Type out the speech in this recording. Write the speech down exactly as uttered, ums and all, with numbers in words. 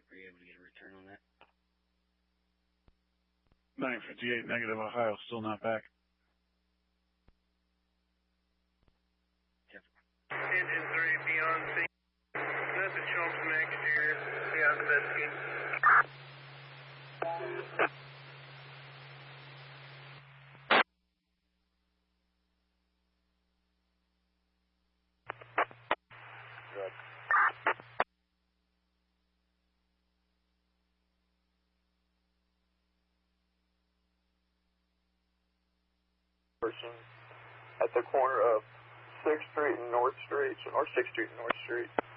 Were you able to get a return on that? nine fifty-eight negative Ohio, still not back. Engine three, beyond scene. Nothing shown from the exterior. See how investigating. Person at the corner of sixth Street and North Street, or sixth Street and North Street.